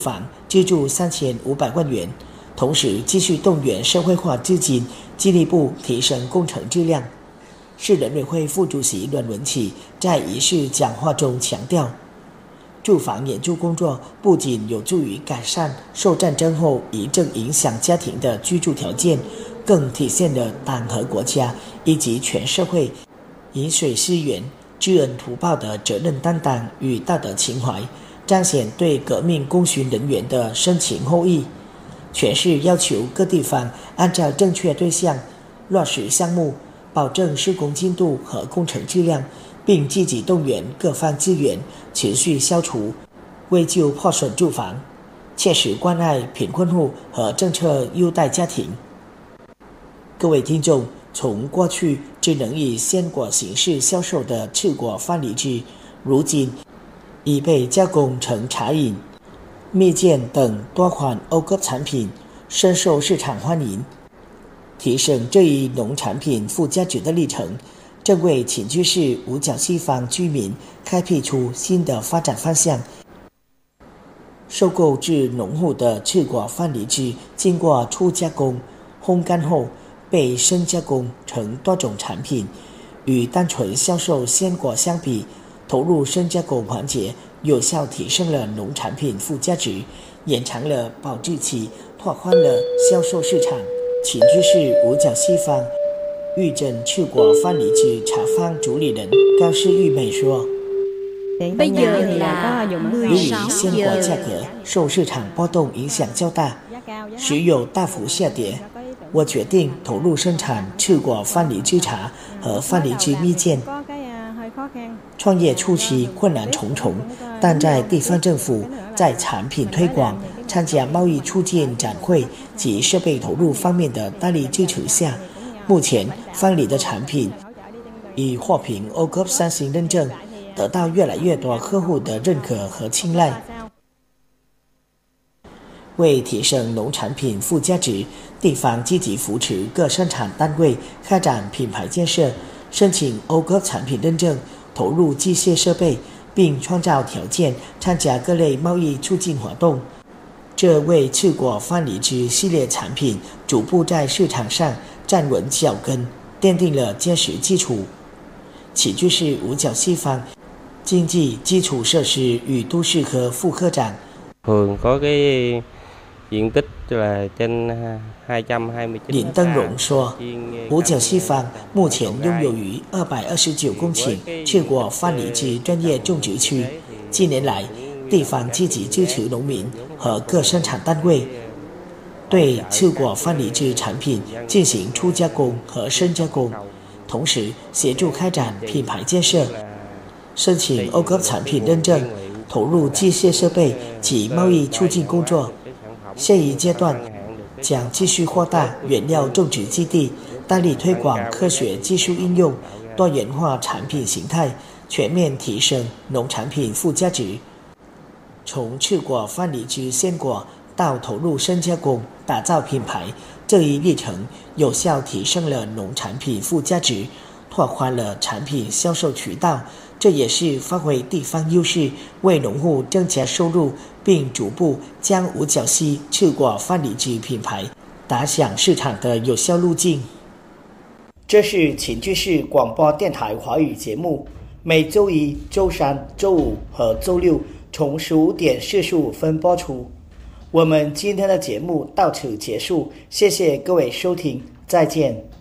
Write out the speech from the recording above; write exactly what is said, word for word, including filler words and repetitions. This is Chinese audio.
房资助三千五百万元，同时继续动员社会化资金，进一步提升工程质量。市人委会副主席阮文启在仪式讲话中强调，住房援助工作不仅有助于改善受战争后疫症影响家庭的居住条件，更体现了党和国家以及全社会饮水思源、知恩图报的责任担当与道德情怀，彰显对革命功勋人员的深情厚谊。全市要求各地方按照正确对象落实项目，保证施工进度和工程质量，并积极动员各方资源，持续消除危旧破损住房，切实关爱贫困户和政策优待家庭。各位听众，从过去只能以鲜果形式销售的赤果番荔枝，如今已被加工成茶饮、蜜饯等多款欧格产品，深受市场欢迎。提升这一农产品附加值的历程，正为寝居市五角西方居民开辟出新的发展方向。收购至农户的赤果番荔枝，经过初加工、烘干后，被深加工成多种产品。与单纯销售鲜果相比，投入深加工环节，有效提升了农产品附加值，延长了保质期，拓宽了销售市场。寝居市五角西方玉珍赤果番荔枝茶坊主理人高诗玉美说，由于鲜果价格受市场波动影响较大，时有大幅下跌，我决定投入生产赤果番荔枝茶和番荔枝蜜饯。创业初期困难重重，但在地方政府在产品推广、参加贸易促进展会及设备投入方面的大力支持下，目前番荔的产品已获评欧格三星认证，得到越来越多客户的认可和青睐。为提升农产品附加值，地方积极扶持各生产单位开展品牌建设，申请欧格产品认证，投入机械设备，并创造条件参加各类贸易促进活动。这为赤果番荔枝系列产品逐步在市场上站稳脚跟奠定了坚实基础。起居市五角西方经济基础设施与都市科副科长林登荣说，五角西方目前拥有于二百二十九公顷赤果番荔枝专业种植区。近年来，地方积极支持农民和各生产单位对赤果番荔枝产品进行初加工和深加工，同时协助开展品牌建设，申请欧格产品认证，投入机械设备及贸易促进工作。下一阶段将继续扩大原料种植基地，大力推广科学技术应用，多元化产品形态，全面提升农产品附加值。从赤果番荔枝鲜果到投入深加工，打造品牌，这一历程有效提升了农产品附加值，拓宽了产品销售渠道，这也是发挥地方优势，为农户增加收入，并逐步将五角西赤果番荔枝品牌打响市场的有效路径。这是寝居市广播电台华语节目，每周一、周三、周五和周六从十五点四十五分播出。我们今天的节目到此结束，谢谢各位收听，再见。